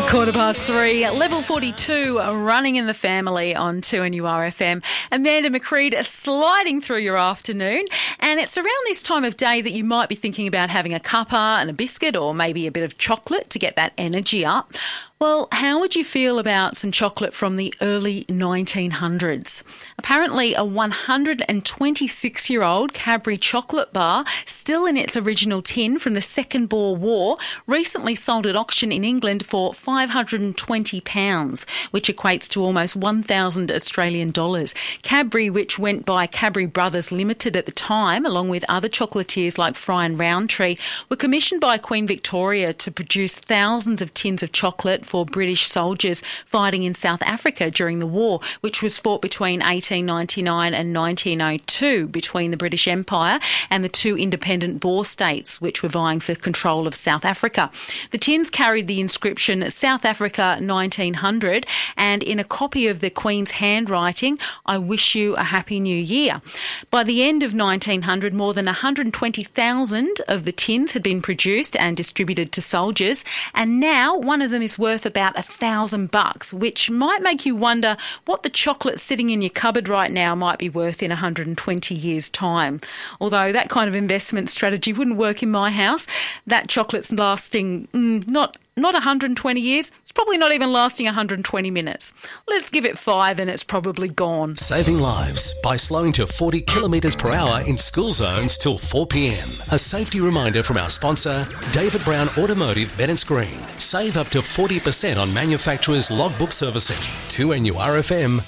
3:15, level 42, running in the family on 2NURFM. Amanda McCreed sliding through your afternoon, and it's around this time of day that you might be thinking about having a cuppa and a biscuit or maybe a bit of chocolate to get that energy up. Well, how would you feel about some chocolate from the early 1900s? Apparently, a 126-year-old Cadbury chocolate bar, still in its original tin from the Second Boer War, recently sold at auction in England for £520, which equates to almost 1,000 Australian dollars. Cadbury, which went by Cadbury Brothers Limited at the time, along with other chocolatiers like Fry and Rowntree, were commissioned by Queen Victoria to produce thousands of tins of chocolate for British soldiers fighting in South Africa during the war, which was fought between 1899 and 1902 between the British Empire and the two independent Boer states, which were vying for control of South Africa. The tins carried the inscription South Africa 1900, and in a copy of the Queen's handwriting, I wish you a happy new year. By the end of 1900, more than 120,000 of the tins had been produced and distributed to soldiers, and now one of them is worth about $1,000, which might make you wonder what the chocolate sitting in your cupboard right now might be worth in 120 years' time. Although that kind of investment strategy wouldn't work in my house. That chocolate's lasting not 120 years. It's probably not even lasting 120 minutes. Let's give it 5 and it's probably gone. Saving lives by slowing to 40 kilometres per hour in school zones till 4 p.m. A safety reminder from our sponsor, David Brown Automotive, Bennetts Green. Save up to 40% on manufacturers' logbook servicing. 2NURFM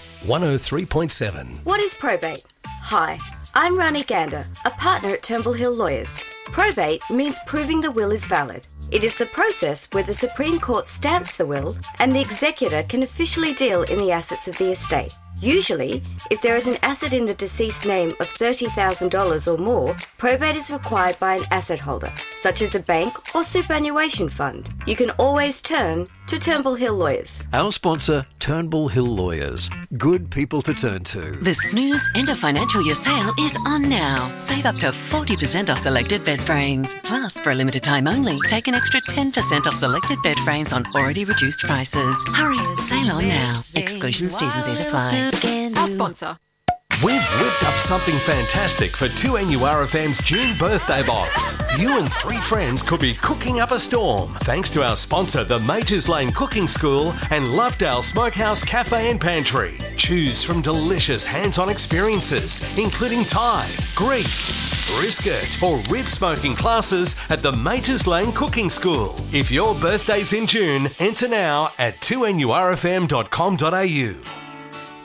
103.7. What is probate? Hi, I'm Rani Gander, a partner at Turnbull Hill Lawyers. Probate means proving the will is valid. It is the process where the Supreme Court stamps the will and the executor can officially deal in the assets of the estate. Usually, if there is an asset in the deceased's name of $30,000 or more, probate is required by an asset holder, such as a bank or superannuation fund. You can always turn to Turnbull Hill Lawyers. Our sponsor, Turnbull Hill Lawyers. Good people to turn to. The Snooze End of Financial Year sale is on now. Save up to 40% off selected bed frames. Plus, for a limited time only, take an extra 10% off selected bed frames on already reduced prices. Hurry, sale on now. Exclusions, T's and C's apply. Our sponsor. We've whipped up something fantastic for 2NURFM's June birthday box. You and 3 friends could be cooking up a storm thanks to our sponsor, the Majors Lane Cooking School and Lovedale Smokehouse Cafe and Pantry. Choose from delicious hands-on experiences, including Thai, Greek, brisket or rib smoking classes at the Majors Lane Cooking School. If your birthday's in June, enter now at 2NURFM.com.au.